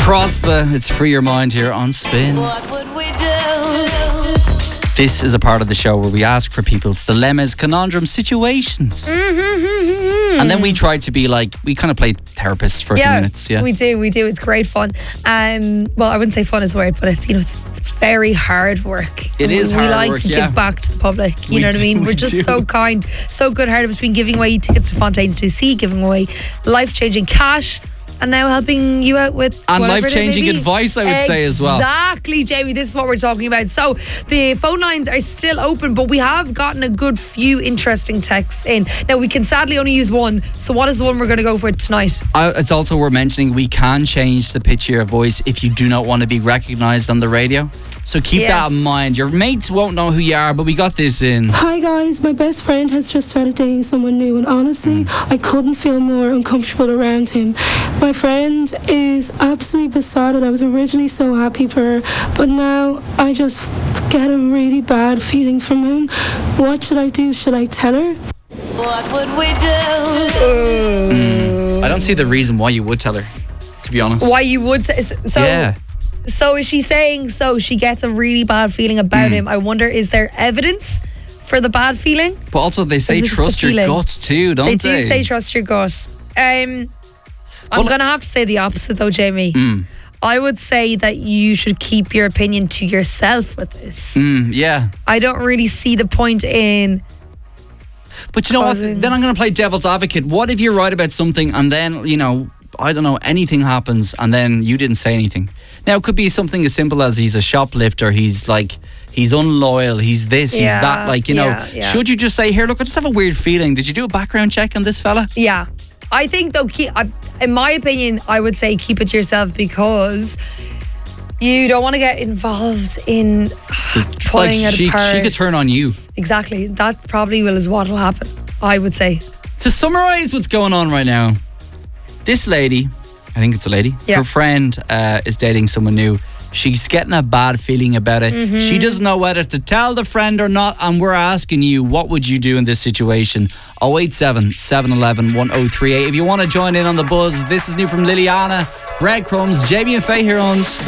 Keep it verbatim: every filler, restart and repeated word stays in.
Prosper, it's Free Your Mind here on Spin. What would we do? This is a part of the show where we ask for people's dilemmas, conundrums, situations. Mm-hmm. And then we try to be like, we kind of play therapists for a few Yeah, minutes. Yeah, we do, we do. It's great fun. Um, well, I wouldn't say fun is the word, but it's, you know, it's, it's very hard work. It is we hard like work, to yeah. give back to the public. You We know what do, I mean? we We're just do. so kind, so good-hearted between giving away tickets to Fontaine's to see, giving away life-changing cash, and now helping you out with And whatever it may life-changing be. advice, I would say, as well. Exactly, Jamie. This is what we're talking about. So the phone lines are still open, but we have gotten a good few interesting texts in. Now, we can sadly only use one. So what is the one we're going to go for tonight? Uh, it's also worth mentioning we can change the pitch of your voice if you do not want to be recognised on the radio. So keep Yes. that in mind. Your mates won't know who you are, but we got this in. Hi guys, my best friend has just started dating someone new, and honestly, I couldn't feel more uncomfortable around him. My friend is absolutely besotted. I was originally so happy for her, but now I just get a really bad feeling from him. What should I do? Should I tell her? What would we do? I don't see the reason why you would tell her, to be honest. Why you would? T- so, Yeah. so is she saying so she gets a really bad feeling about him? I wonder, is there evidence for the bad feeling? But also they say Is it just trust a your feeling? guts too, don't They they? do say trust your gut. Um, I'm Well- going to have to say the opposite though, Jamie. Mm. I would say that you should keep your opinion to yourself with this. Mm, yeah. I don't really see the point in... But you know what? Causing- Then I'm going to play devil's advocate. What if you're right about something and then, you know, I don't know, anything happens and then you didn't say anything? Now, it could be something as simple as he's a shoplifter, he's like, he's unloyal, he's this, he's Yeah, that. Like, you know, yeah, yeah. should you just say, here, look, I just have a weird feeling. Did you do a background check on this fella? Yeah. I think though, keep, I, in my opinion, I would say keep it to yourself because you don't want to get involved in Like, pulling it she, apart. she could turn on you. Exactly. That probably will is what will happen, I would say. To summarise what's going on right now, this lady, I think it's a lady, Yeah. her friend uh, is dating someone new. She's getting a bad feeling about it. Mm-hmm. She doesn't know whether to tell the friend or not, and we're asking you, what would you do in this situation? oh eight seven, seven one one, one oh three eight. If you want to join in on the buzz, this is new from Liliana, Breadcrumbs, Jamie and Faye here on Spin.